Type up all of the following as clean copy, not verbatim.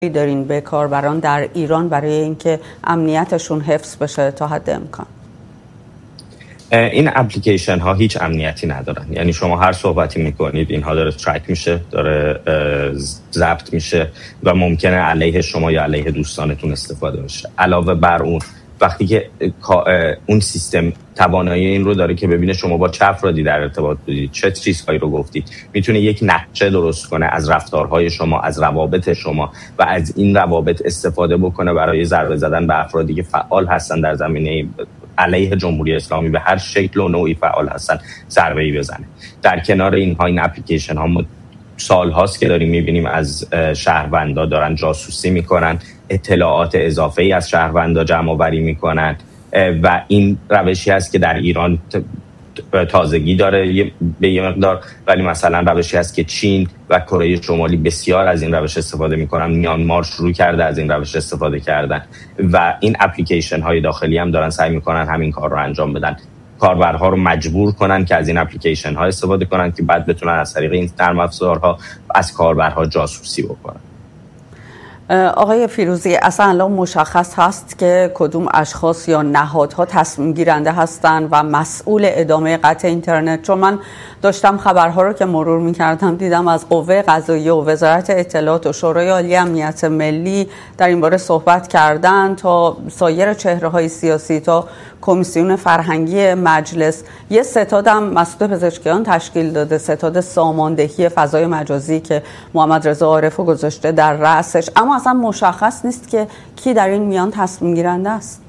دارین به کاربران در ایران برای اینکه امنیتشون حفظ بشه تا حد امکان؟ این اپلیکیشن ها هیچ امنیتی ندارن. یعنی شما هر صحبتی میکنید اینها داره ترک میشه، داره ضبط میشه و ممکنه علیه شما یا علیه دوستانتون استفاده بشه. علاوه بر اون وقتی که اون سیستم توانایی این رو داره که ببینه شما با چه افرادی در ارتباط بودید، چه چیزهایی رو گفتید، میتونه یک نقشه درست کنه از رفتارهای شما، از روابط شما و از این روابط استفاده بکنه برای ضربه زدن به افرادی که فعال هستن در زمینه علیه جمهوری اسلامی، به هر شکل و نوعی فعال هستن ضربه‌ای بزنه. در کنار اینها این اپلیکیشن ها سال هاست که داریم میبینیم از شهروندا دارن جاسوسی میکنن، اطلاعات اضافه ای از شهروندا جمع آوری میکنن و این روشی هست که در ایران تازگی داره به یه مقدار، ولی مثلا روشی هست که چین و کره شمالی بسیار از این روش استفاده میکنن. میانمار شروع کرده از این روش استفاده کردن و این اپلیکیشن های داخلی هم دارن سعی میکنن همین کار رو انجام بدن، کاربرها رو مجبور کنن که از این اپلیکیشن ها استفاده کنن که بعد بتونن از طریق این نرم افزارها از کاربرها جاسوسی بکنن. آقای فیروزی، اصلا الان مشخص هست که کدوم اشخاص یا نهادها تصمیم گیرنده هستند و مسئول ادامه قطع اینترنت؟ چون من داشتم خبرها رو که مرور می‌کردم دیدم از قوه قضاییه و وزارت اطلاعات و شورای عالی امنیت ملی در این باره صحبت کردن تا سایر چهره‌های سیاسی تا کمیسیون فرهنگی مجلس. یه ستادم مسعود پزشکیان تشکیل داده، ستاد ساماندهی فضای مجازی که محمد رضا عارفو گذاشته در رأسش، اما اصلا مشخص نیست که کی در این میان تصمیم گیرنده است.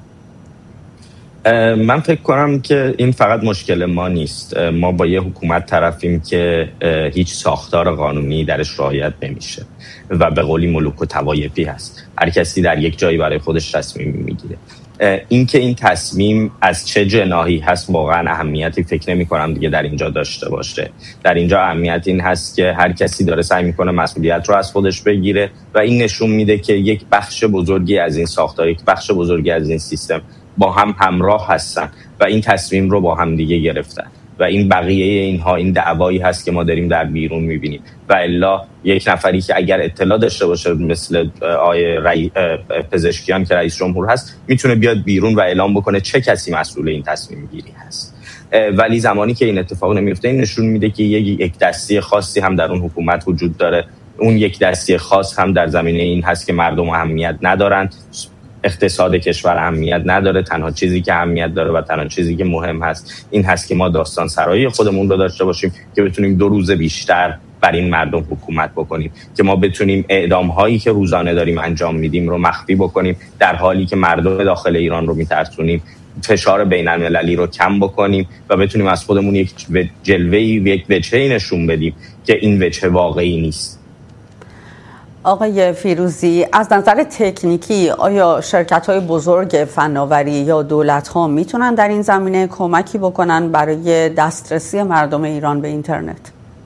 من فکر کنم که این فقط مشکل ما نیست. ما با یه حکومت طرفیم که هیچ ساختار قانونی درش رعایت نمیشه و به قولی ملوک و طوایفی هست. هر کسی در یک جایی برای خودش تصمیم میگیره. این که این تصمیم از چه جناحی هست واقعا اهمیتی فکر نمی کنم دیگه در اینجا داشته باشه. در اینجا اهمیت این هست که هر کسی داره سعی میکنه مسئولیت رو از خودش بگیره و این نشون میده که یک بخش بزرگی از این ساختار، یک بخش بزرگی از این سیستم با هم همراه هستن و این تصمیم رو با هم دیگه گرفتن و این بقیه اینها این دعوایی هست که ما داریم در بیرون میبینیم و الا یک نفری که اگر اطلاع داشته باشه مثل پزشکیان که رئیس جمهور هست میتونه بیاد بیرون و اعلام بکنه چه کسی مسئول این تصمیم گیری هست. ولی زمانی که این اتفاق نمیفته این نشون میده که یک دسته خاصی هم در اون حکومت وجود داره. اون یک دسته خاص هم در زمینه این هست که مردم اهمیت ندارن، اقتصاد کشور اهمیت نداره. تنها چیزی که اهمیت داره و تنها چیزی که مهم هست این هست که ما داستان سرایی خودمون رو داشته باشیم که بتونیم 2 روز بیشتر بر این مردم حکومت بکنیم، که ما بتونیم اعدام هایی که روزانه داریم انجام میدیم رو مخفی بکنیم در حالی که مردم داخل ایران رو میترسونیم، فشار بین المللی رو کم بکنیم و بتونیم از خودمون یک جلوه‌ای، یک وجهی نشون بدیم که این وجه واقعی نیست. آقای فیروزی، از نظر تکنیکی آیا شرکت‌های بزرگ فناوری یا دولت‌ها میتونن در این زمینه کمکی بکنن برای دسترسی مردم ایران به اینترنت؟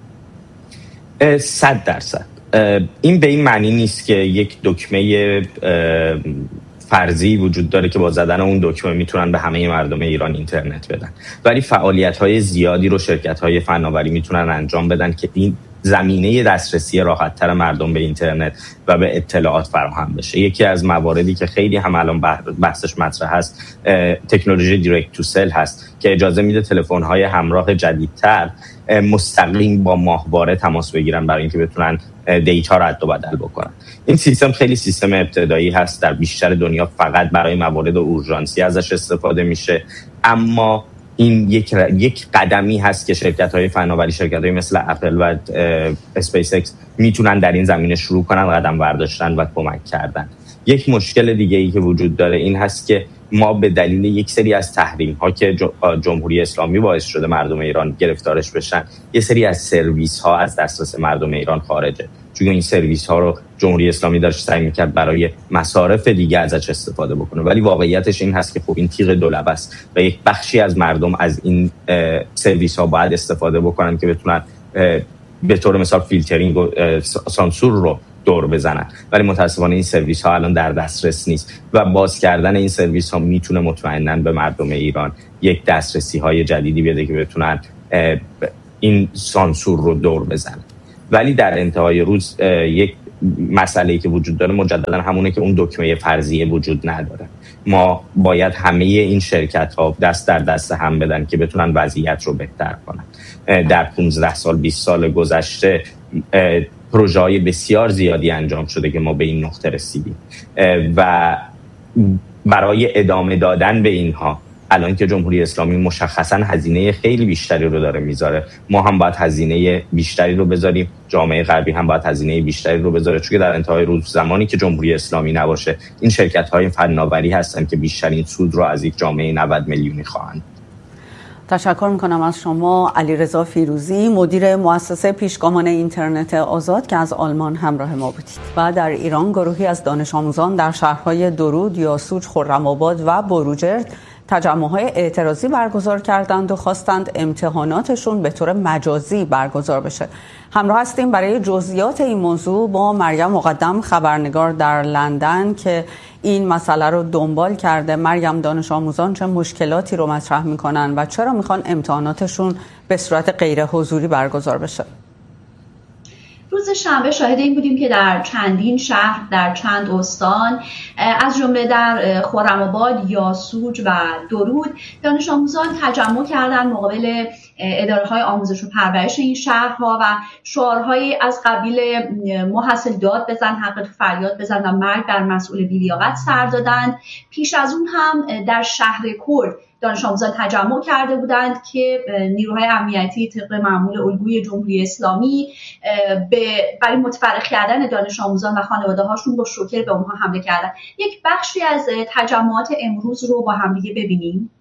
100%. این به این معنی نیست که یک دکمه فرضی وجود داره که با زدن اون دکمه میتونن به همه مردم ایران اینترنت بدن، ولی فعالیت‌های زیادی رو شرکت‌های فناوری میتونن انجام بدن که این زمینه دسترسی راحت‌تر مردم به اینترنت و به اطلاعات فراهم بشه. یکی از مواردی که خیلی هم الان بحثش مطرح هست تکنولوژی دایرکت تو سل هست که اجازه میده تلفن‌های همراه جدیدتر مستقیم با ماهواره تماس بگیرن برای اینکه بتونن دیتا رد و بدل بکنن. این سیستم خیلی سیستم ابتدایی هست، در بیشتر دنیا فقط برای موارد اورژانسی ازش استفاده میشه، اما این یک قدمی هست که شرکت‌های فناوری، شرکت‌های مثل اپل و اسپیس ایکس میتونن در این زمینه شروع کنن قدم برداشتن و کمک کردن. یک مشکل دیگه‌ای که وجود داره این هست که ما به دلیل یک سری از تحریم‌ها که جمهوری اسلامی باعث شده مردم ایران گرفتارش بشن، یه سری از سرویس‌ها از دسترس مردم ایران خارجه، چون این سرویس‌ها رو جمهوری اسلامی داشت سعی می‌کرد برای مصارف دیگه ازش استفاده بکنه، ولی واقعیتش این هست که خب این تیغ دولبه است و یک بخشی از مردم از این سرویس‌ها باید استفاده بکنن که بتونن به طور مثال فیلترینگ و سانسور رو دور بزنن، ولی متاسفانه این سرویس ها الان در دسترس نیست و باز کردن این سرویس ها میتونه مطمئناً به مردم ایران یک دسترسی های جدیدی بده که بتونن این سانسور رو دور بزنن. ولی در انتهای روز یک مسئله‌ای که وجود داره مجددا همونه که اون دکمه فرضیه وجود نداره. ما باید همه این شرکت‌ها دست در دست هم بدن که بتونن وضعیت رو بهتر کنن. در 15 سال 20 سال گذشته پروژه‌های بسیار زیادی انجام شده که ما به این نقطه رسیدیم و برای ادامه دادن به اینها الان که جمهوری اسلامی مشخصاً هزینه خیلی بیشتری رو داره میذاره، ما هم باید هزینه بیشتری رو بذاریم، جامعه غربی هم باید هزینه بیشتری رو بذاره، چون در انتهای روز زمانی که جمهوری اسلامی نباشه این شرکت‌های فناوری هستن که بیشترین سود رو از یک جامعه 90 میلیونی خواهند. تشکر میکنم از شما علیرضا فیروزی، مدیر مؤسسه پیشگامان اینترنت آزاد که از آلمان همراه ما بودید. و در ایران گروهی از دانش آموزان در شهرهای درود، یاسوج، خرم‌آباد و بروجرد تجمع‌های اعتراضی برگزار کردند و خواستند امتحاناتشون به طور مجازی برگزار بشه. همراه هستیم برای جزئیات این موضوع با مریم مقدم، خبرنگار در لندن که این مسئله رو دنبال کرده. مریم، دانش آموزان چه مشکلاتی رو مطرح میکنن و چرا میخوان امتحاناتشون به صورت غیر حضوری برگزار بشه؟ روز شنبه شاهد این بودیم که در چندین شهر در چند استان از جمله در خرم‌آباد، یاسوج و درود دانش آموزان تجمع کردند مقابل اداره‌های آموزش و پرورش این شهرها و شعارهایی از قبیل محصل داد بزن، حق تو فریاد بزن و مرگ بر مسئول بی‌لیاقت سر دادند. پیش از اون هم در شهر کرد دانش آموزان تجمع کرده بودند که نیروهای امنیتی طبق معمول الگوی جمهوری اسلامی برای متفرق کردن دانش آموزان و خانواده هاشون با شوکر به اونها حمله کردند. یک بخشی از تجمعات امروز رو با هم دیگه ببینیم.